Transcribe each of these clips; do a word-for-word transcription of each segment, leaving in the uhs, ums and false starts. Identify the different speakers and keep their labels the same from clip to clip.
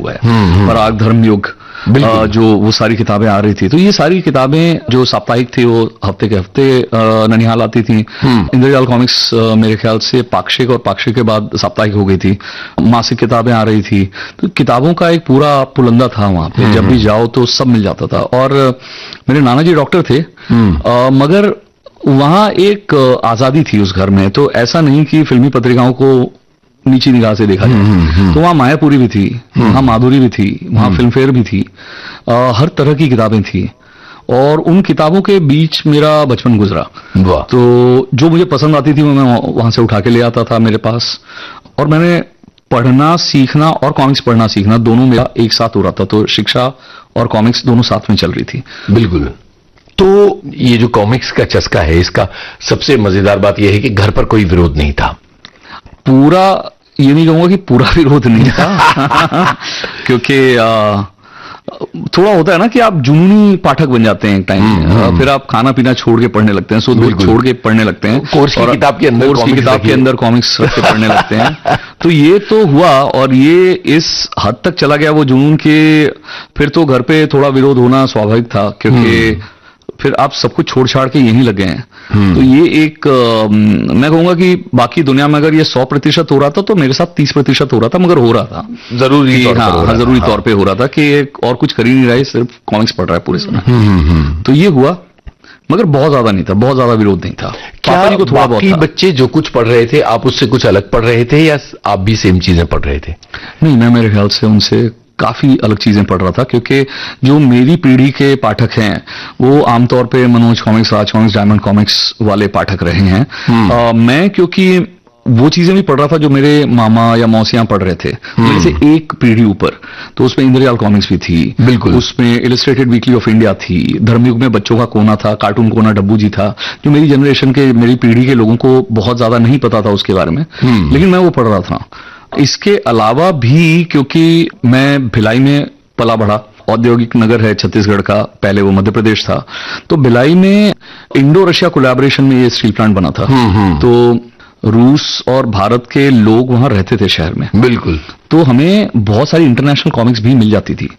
Speaker 1: हुआ है। पराग, धर्मयुग, जो वो सारी किताबें आ रही थी, तो ये सारी किताबें जो साप्ताहिक थी वो हफ्ते के हफ्ते ननिहाल आती थी। इंद्रजाल कॉमिक्स मेरे ख्याल से पाक्षिक और पाक्षिक के बाद साप्ताहिक हो गई थी। मासिक किताबें आ रही थी, तो किताबों का एक पूरा पुलंदा था वहां पे। जब भी जाओ तो सब मिल जाता था। और मेरे नाना जी डॉक्टर थे, आ, मगर वहां एक आजादी थी उस घर में। तो ऐसा नहीं कि फिल्मी पत्रिकाओं को नीची निगाह से देखा जाए। तो वहां मायापुरी भी थी, वहां माधुरी भी थी, वहां फिल्म फेयर भी थी, आ, हर तरह की किताबें थी। और उन किताबों के बीच मेरा बचपन गुजरा। तो जो मुझे पसंद आती थी वो मैं वहां से उठा के ले आता था मेरे पास। और मैंने पढ़ना सीखना और कॉमिक्स पढ़ना सीखना दोनों मेरा एक साथ हो रहा था। तो शिक्षा और कॉमिक्स दोनों साथ में चल रही थी।
Speaker 2: बिल्कुल। तो ये जो कॉमिक्स का चस्का है, इसका सबसे मजेदार बात यह है कि घर पर कोई विरोध नहीं था।
Speaker 1: पूरा ये नहीं कहूंगा कि पूरा विरोध नहीं था क्योंकि आ, थोड़ा होता है ना कि आप जुनूनी पाठक बन जाते हैं एक टाइम में। फिर आप खाना पीना छोड़ के पढ़ने लगते हैं, सुध बुध छोड़ के पढ़ने लगते हैं,
Speaker 2: कोर्स की किताब के अंदर
Speaker 1: कोर्स की किताब के अंदर कॉमिक्स रख के पढ़ने लगते हैं। तो ये तो हुआ, और ये इस हद तक चला गया वो जुनून के, फिर तो घर पे थोड़ा विरोध होना स्वाभाविक था, क्योंकि फिर आप सब कुछ छोड़ छाड़ के यहीं लगे हैं। तो ये एक आ, मैं कहूंगा कि बाकी दुनिया में अगर ये सौ प्रतिशत हो रहा था तो मेरे साथ तीस प्रतिशत हो रहा था, मगर हो रहा था
Speaker 2: जरूरी तौर
Speaker 1: हाँ,
Speaker 2: पर
Speaker 1: हाँ, जरूरी तौर पे हो रहा था कि और कुछ कर ही नहीं रहा है, सिर्फ कॉमिक्स पढ़ रहा है पूरे समय। तो ये हुआ, मगर बहुत ज्यादा नहीं था, बहुत ज्यादा विरोध नहीं था।
Speaker 2: क्या जी को थोड़ा बहुत था। बच्चे जो कुछ पढ़ रहे थे आप उससे कुछ अलग पढ़ रहे थे, या आप भी सेम चीजें पढ़ रहे थे?
Speaker 1: नहीं, मैं मेरे ख्याल से उनसे काफी अलग चीजें पढ़ रहा था, क्योंकि जो मेरी पीढ़ी के पाठक हैं वो आमतौर पे मनोज कॉमिक्स, राज कॉमिक्स, डायमंड कॉमिक्स वाले पाठक रहे हैं। आ, मैं क्योंकि वो चीजें भी पढ़ रहा था जो मेरे मामा या मौसियां पढ़ रहे थे, मेरे से एक पीढ़ी ऊपर। तो उसमें इंद्रजाल कॉमिक्स भी थी, बिल्कुल, उसमें इलस्ट्रेटेड वीकली ऑफ इंडिया थी, धर्मयुग में बच्चों का कोना था, कार्टून कोना डब्बू जी था, जो मेरी जनरेशन के, मेरी पीढ़ी के लोगों को बहुत ज्यादा नहीं पता था उसके बारे में, लेकिन मैं वो पढ़ रहा था। इसके अलावा भी क्योंकि मैं भिलाई में पला बढ़ा, औद्योगिक नगर है छत्तीसगढ़ का, पहले वो मध्य प्रदेश था, तो भिलाई में इंडो रशिया कोलैबोरेशन में ये स्टील प्लांट बना था। तो रूस और भारत के लोग वहां रहते थे शहर में,
Speaker 2: बिल्कुल।
Speaker 1: तो हमें बहुत सारी इंटरनेशनल कॉमिक्स भी मिल जाती थी।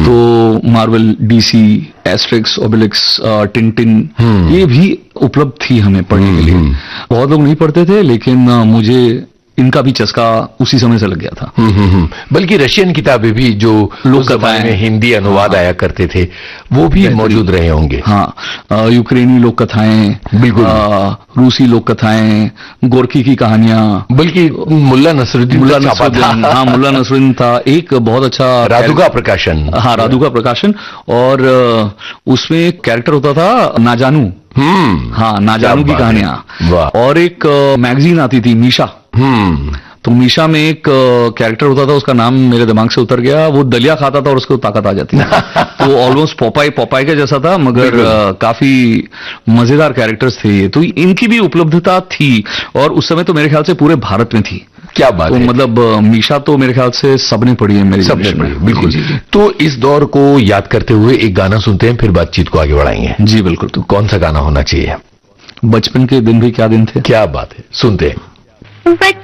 Speaker 1: तो मार्वल, डीसी, एस्ट्रिक्स, ओबेलिक्स, टिंटिन, ये भी उपलब्ध थी हमें पढ़ने के लिए। बहुत लोग नहीं पढ़ते थे, लेकिन मुझे इनका भी चस्का उसी समय से लग गया था।
Speaker 2: हुँ, हुँ, हुँ। बल्कि रशियन किताबें भी जो लोक कथाएं में हिंदी अनुवाद हाँ, आया करते थे वो भी मौजूद रहे होंगे।
Speaker 1: हाँ, यूक्रेनी लोक कथाएं, बिल्कुल, रूसी लोक कथाएं, गोरखी की कहानियां,
Speaker 2: बल्कि मुल्ला नसरुद्दीन
Speaker 1: मुल्ला नसरुद्दीन हाँ मुल्ला नसरुद्दीन था, एक बहुत अच्छा
Speaker 2: राधुका प्रकाशन,
Speaker 1: हाँ राधुका प्रकाशन, और उसमें एक कैरेक्टर होता था नाजानू,
Speaker 2: हम्म
Speaker 1: हाँ नाजानू की कहानियां। और एक मैगजीन आती थी मीशा, हम्म तो मीशा में एक कैरेक्टर होता था, उसका नाम मेरे दिमाग से उतर गया, वो दलिया खाता था और उसको ताकत आ जाती थी। तो ऑलमोस्ट पोपाई पोपाई के जैसा था, मगर आ, काफी मजेदार कैरेक्टर्स थे ये। तो इनकी भी उपलब्धता थी, और उस समय तो मेरे ख्याल से पूरे भारत में थी।
Speaker 2: क्या बात
Speaker 1: तो
Speaker 2: है।
Speaker 1: मतलब मीशा तो मेरे ख्याल से सबने पढ़ी है, मेरी
Speaker 2: सबने पढ़ी, बिल्कुल। जी, जी। तो इस दौर को याद करते हुए एक गाना सुनते हैं, फिर बातचीत को आगे बढ़ाएंगे।
Speaker 1: जी बिल्कुल।
Speaker 2: तो कौन सा गाना होना चाहिए?
Speaker 1: बचपन के दिन भी क्या दिन थे।
Speaker 2: क्या बात है, सुनते हैं।